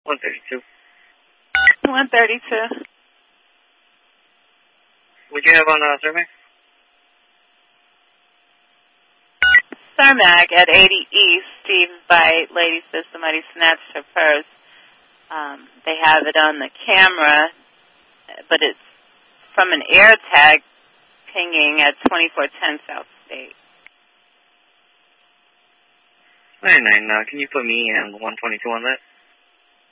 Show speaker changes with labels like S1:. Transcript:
S1: 132.
S2: 132.
S1: Would you have on survey?
S2: Sarmag at 80 East, Steve by Lady says somebody snatched her purse. They have it on the camera, but it's from an air tag pinging at 2410 South State.
S1: 99, can you put me and 122 on that?